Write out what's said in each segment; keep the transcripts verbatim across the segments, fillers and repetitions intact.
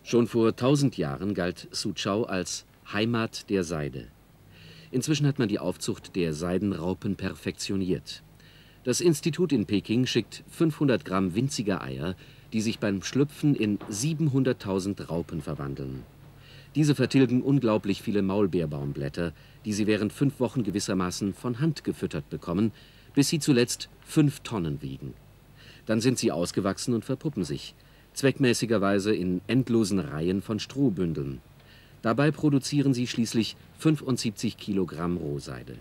Schon vor tausend Jahren galt Suzhou als Heimat der Seide. Inzwischen hat man die Aufzucht der Seidenraupen perfektioniert. Das Institut in Peking schickt fünfhundert Gramm winziger Eier, die sich beim Schlüpfen in siebenhunderttausend Raupen verwandeln. Diese vertilgen unglaublich viele Maulbeerbaumblätter, die sie während fünf Wochen gewissermaßen von Hand gefüttert bekommen, bis sie zuletzt fünf Tonnen wiegen. Dann sind sie ausgewachsen und verpuppen sich, zweckmäßigerweise in endlosen Reihen von Strohbündeln. Dabei produzieren sie schließlich fünfundsiebzig Kilogramm Rohseide.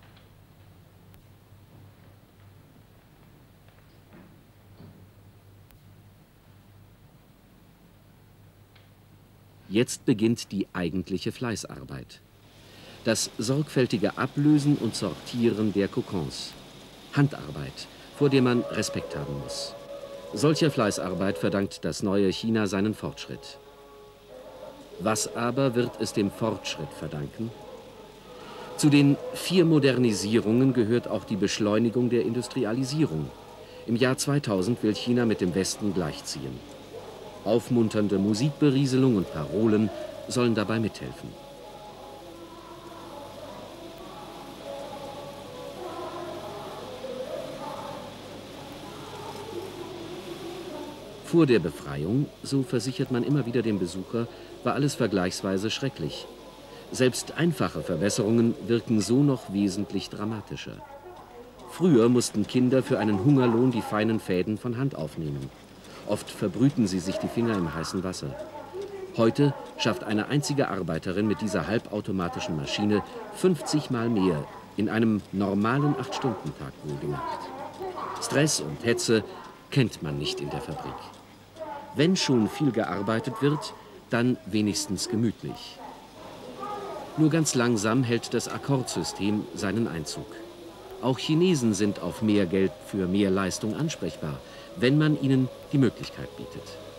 Jetzt beginnt die eigentliche Fleißarbeit. Das sorgfältige Ablösen und Sortieren der Kokons. Handarbeit, vor der man Respekt haben muss. Solcher Fleißarbeit verdankt das neue China seinen Fortschritt. Was aber wird es dem Fortschritt verdanken? Zu den vier Modernisierungen gehört auch die Beschleunigung der Industrialisierung. Im Jahr zweitausend will China mit dem Westen gleichziehen. Aufmunternde Musikberieselung und Parolen sollen dabei mithelfen. Vor der Befreiung, so versichert man immer wieder dem Besucher, war alles vergleichsweise schrecklich. Selbst einfache Verbesserungen wirken so noch wesentlich dramatischer. Früher mussten Kinder für einen Hungerlohn die feinen Fäden von Hand aufnehmen. Oft verbrühten sie sich die Finger im heißen Wasser. Heute schafft eine einzige Arbeiterin mit dieser halbautomatischen Maschine fünfzig Mal mehr in einem normalen acht-Stunden-Tag wohlgemerkt. Stress und Hetze kennt man nicht in der Fabrik. Wenn schon viel gearbeitet wird, dann wenigstens gemütlich. Nur ganz langsam hält das Akkordsystem seinen Einzug. Auch Chinesen sind auf mehr Geld für mehr Leistung ansprechbar, wenn man ihnen die Möglichkeit bietet.